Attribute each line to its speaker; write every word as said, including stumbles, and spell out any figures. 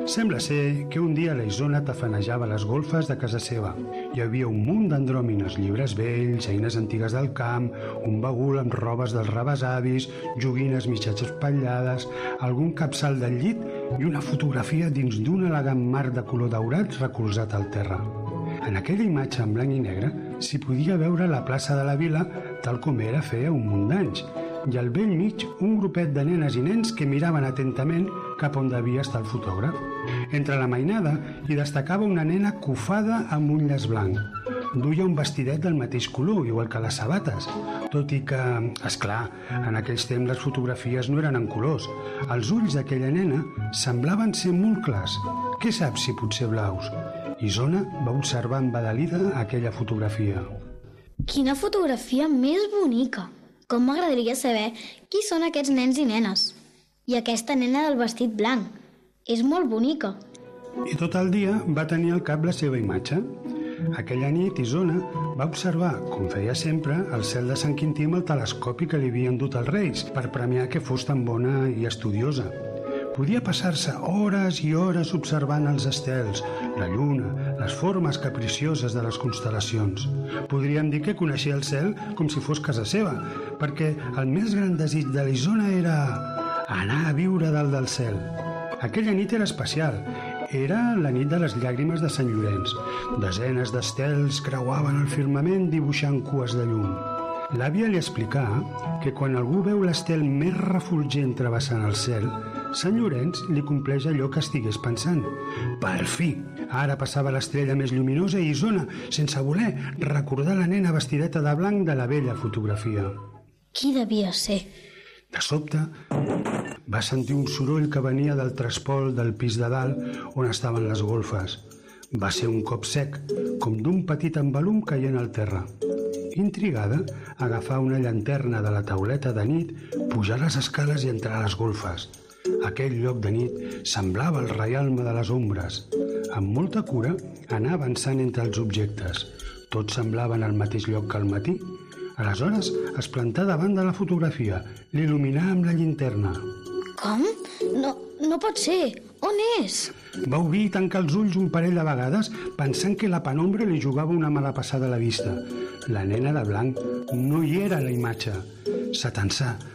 Speaker 1: Sembla ser que un dia la Isona tafanejava les golfes de casa seva. Hi havia un munt d'andròmines, llibres vells, eines antigues del camp, un bagul amb robes dels rebesavis, joguines mitjans espatllades, algun capçal del llit i una fotografia dins d'un elegant marc de color daurat recolzat al terra. En aquella imatge en blanc i negre s'hi podia veure la plaça de la vila tal com era feia un munt d'anys, i al vell mig un grupet de nenes i nens que miraven atentament cap on devia estar el fotògraf. Entre la mainada hi destacava una nena cofada amb un llaç blanc. Duia un vestidet del mateix color, igual que les sabates, tot i que, esclar, en aquells temps les fotografies no eren en colors. Els ulls d'aquella nena semblaven ser molt clars. Què saps si potser blaus? Isona va observar embadalida aquella fotografia.
Speaker 2: Quina fotografia més bonica! Com m'agradaria saber qui són aquests nens i nenes. I aquesta nena del vestit blanc. És molt bonica.
Speaker 1: I tot el dia va tenir al cap la seva imatge. Aquella nit, Isona va observar, com feia sempre, el cel de Sant Quintí amb el telescopi que li havien dut els Reis per premiar que fos tan bona i estudiosa. Podia passar-se hores i hores observant els estels, la lluna, les formes capricioses de les constel·lacions. Podríem dir que coneixia el cel com si fos casa seva, perquè el més gran desig de la Isona era anar a viure dalt del cel. Aquella nit era especial. Era la nit de les llàgrimes de Sant Llorenç. Desenes d'estels creuaven el firmament dibuixant cues de llum. L'àvia li explicà que quan algú veu l'estel més refulgent travessant el cel, Sant Llorenç li compleix allò que estigués pensant. Per fi! Ara passava l'estrella més lluminosa i Isona, sense voler, recordar la nena vestideta de blanc de la vella fotografia.
Speaker 2: Qui devia ser?
Speaker 1: De sobte, va sentir un soroll que venia del trespol del pis de dalt on estaven les golfes. Va ser un cop sec, com d'un petit embalum caient al terra. Intrigada, agafà una llanterna de la tauleta de nit, pujar les escales i entrar a les golfes. Aquell lloc de nit semblava el reialme de les ombres. Amb molta cura, anà avançant entre els objectes. Tots semblaven al mateix lloc que al matí. Aleshores es plantà davant de la fotografia, l'il·luminà amb la llinterna.
Speaker 2: Com? No, no pot ser. On és?
Speaker 1: Va obrir i tancar els ulls un parell de vegades pensant que la penombra li jugava una mala passada a la vista. La nena de blanc no hi era a la imatge. S'atensà,